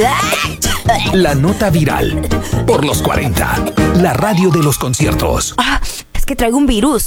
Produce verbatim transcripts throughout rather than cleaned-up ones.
La nota viral. Por los cuarenta. La radio de los conciertos. Ah, es que traigo un virus.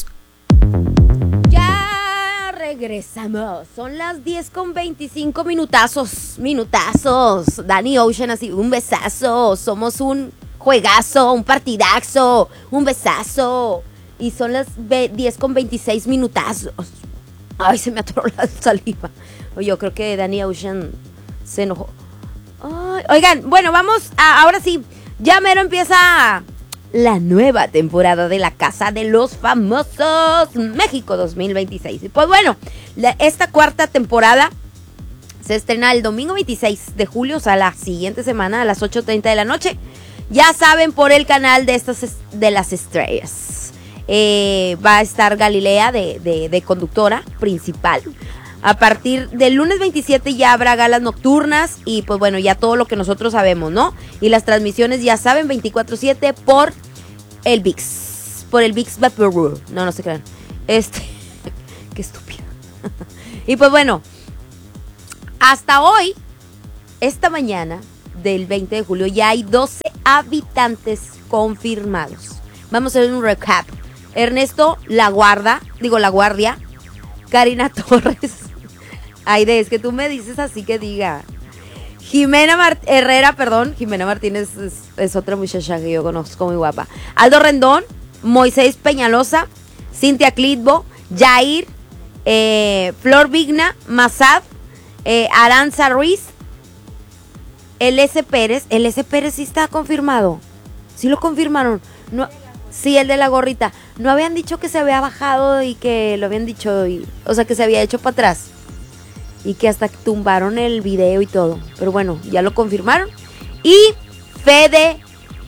Ya regresamos. Son las diez con veinticinco minutazos. Minutazos. Danny Ocean así, un besazo. Somos un juegazo, un partidazo. Un besazo. Y son las diez con veintiséis minutazos. Ay, se me atoró la saliva. Yo creo que Danny Ocean se enojó. Ay, oigan, bueno, vamos a, ahora sí. Ya mero empieza la nueva temporada de La Casa de los Famosos México dos mil veintiséis. Y pues bueno, la, esta cuarta temporada se estrena el domingo veintiséis de julio, o sea, la siguiente semana a las ocho treinta de la noche. Ya saben, por el canal de, estas, de las estrellas. Eh, va a estar Galilea de, de, de conductora principal. A partir del lunes veintisiete ya habrá galas nocturnas y pues bueno, ya todo lo que nosotros sabemos, ¿no? Y las transmisiones ya saben, veinticuatro siete por el V I X. Por el V I X Vaporru. No, no se crean. Este, qué estúpido. Y pues bueno, hasta hoy, esta mañana del veinte de julio, ya hay doce habitantes confirmados. Vamos a hacer un recap. Ernesto La Guarda, digo La Guardia, Karina Torres. Ay, de es que tú me dices así que diga. Jimena Mart- Herrera, perdón, Jimena Martínez es, es otra muchacha que yo conozco muy guapa. Aldo Rendón, Moisés Peñalosa, Cintia Clitbo, Jair, eh, Flor Vigna, Mazad, eh, Aranza Ruiz, el S. Pérez. El S. Pérez sí está confirmado. Sí lo confirmaron. No, sí, el de la gorrita. No habían dicho que se había bajado y que lo habían dicho, y, o sea, que se había hecho para atrás. Y que hasta con el video y todo. Pero bueno, ya lo confirmaron. Y Fede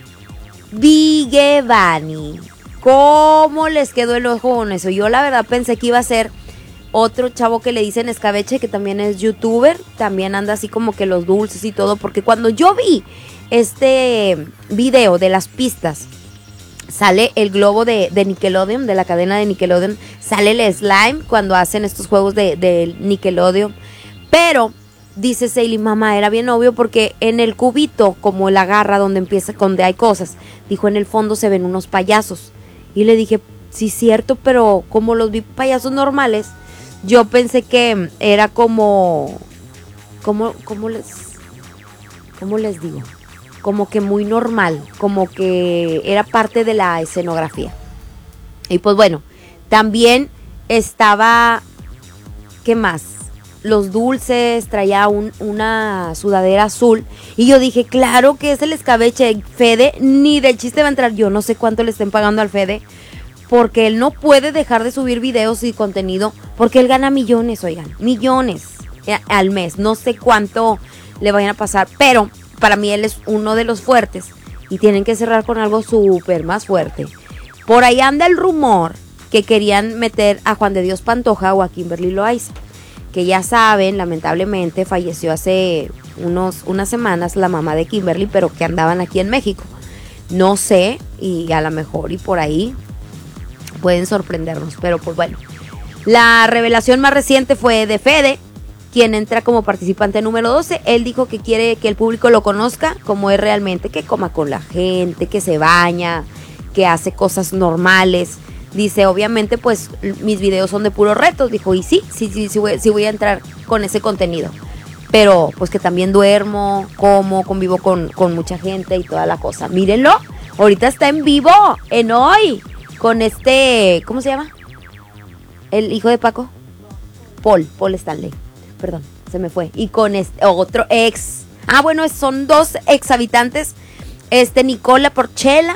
Vigevani. ¿Cómo les quedó el ojo con eso? Yo la verdad pensé que iba a ser otro chavo que le dicen Escabeche, que también es youtuber. También anda así como que los dulces y todo. Porque cuando yo vi este video de las pistas, sale el globo de, de Nickelodeon, de la cadena de Nickelodeon. Sale el slime cuando hacen estos juegos de, de Nickelodeon. Pero, dice Seili, mamá, era bien obvio porque en el cubito, como la garra donde empieza, donde hay cosas, dijo, en el fondo se ven unos payasos. Y le dije, sí, cierto, pero como los vi payasos normales, yo pensé que era como, como, ¿cómo les, cómo les digo? Como que muy normal, como que era parte de la escenografía. Y pues bueno, también estaba, ¿qué más? Los dulces, traía un, una sudadera azul. Y yo dije, claro que es el Escabeche. Fede, ni de chiste va a entrar. Yo no sé cuánto le estén pagando al Fede, porque él no puede dejar de subir videos y contenido, porque él gana millones, oigan, millones al mes. No sé cuánto le vayan a pasar, pero para mí él es uno de los fuertes y tienen que cerrar con algo súper más fuerte. Por ahí anda el rumor que querían meter a Juan de Dios Pantoja o a Kimberly Loaiza, que ya saben, lamentablemente falleció hace unos, unas semanas la mamá de Kimberly, pero que andaban aquí en México. No sé, y a lo mejor y por ahí pueden sorprendernos, pero pues bueno. La revelación más reciente fue de Fede, quien entra como participante número doce. Él dijo que quiere que el público lo conozca como es realmente, que coma con la gente, que se baña, que hace cosas normales. Dice, obviamente, pues mis videos son de puros retos. Dijo, y sí, sí, sí, sí voy, sí voy a entrar con ese contenido. Pero, pues que también duermo, como, convivo con, con mucha gente y toda la cosa. Mírenlo, ahorita está en vivo, en hoy, con este, ¿cómo se llama? El hijo de Paco. Paul, Paul Stanley. Perdón, se me fue. Y con este otro ex. Ah, bueno, son dos ex habitantes. Este, Nicola Porchela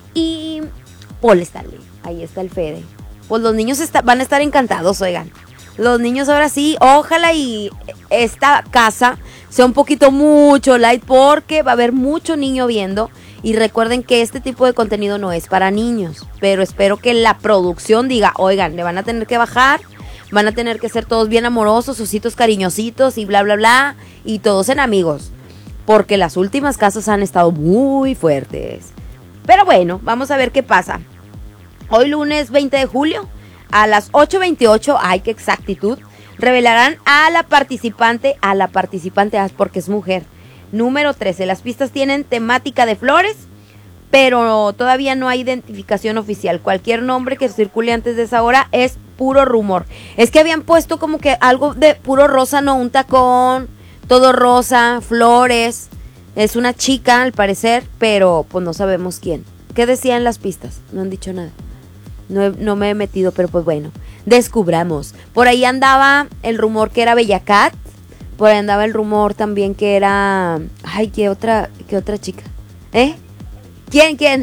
y Paul Stanley. Ahí está el Fede. Pues los niños está, van a estar encantados, oigan. Los niños ahora sí, ojalá y esta casa sea un poquito mucho light, porque va a haber mucho niño viendo. Y recuerden que este tipo de contenido no es para niños. Pero espero que la producción diga, oigan, le van a tener que bajar. Van a tener que ser todos bien amorosos, ositos cariñositos y bla, bla, bla. Y todos en amigos. Porque las últimas casas han estado muy fuertes. Pero bueno, vamos a ver qué pasa. Hoy lunes veinte de julio, a las ocho veintiocho, ay, qué exactitud, revelarán a la participante, a la participante, porque es mujer, Número trece. Las pistas tienen temática de flores, pero todavía no hay identificación oficial. Cualquier nombre que circule antes de esa hora es puro rumor. Es que habían puesto como que algo de puro rosa, no, un tacón, todo rosa, flores. Es una chica al parecer, pero pues no sabemos quién. ¿Qué decían las pistas? No han dicho nada. No, he, no me he metido, pero pues bueno, descubramos. Por ahí andaba el rumor que era Bella Cat. Por ahí andaba el rumor también que era... Ay, ¿qué otra, qué otra chica? ¿Eh? ¿Quién, quién?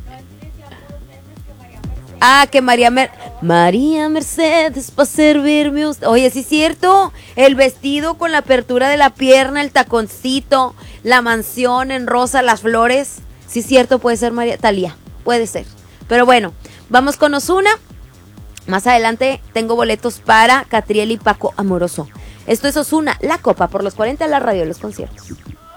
Ah, que María Mer... María Mercedes para servirme usted. Oye, sí es cierto. El vestido con la apertura de la pierna, el taconcito, la mansión en rosa, las flores. Sí es cierto, puede ser María... Talía, puede ser. Pero bueno, vamos con Ozuna. Más adelante tengo boletos para Catriel y Paco Amoroso. Esto es Ozuna, La Copa, por los cuarenta, la radio de los conciertos.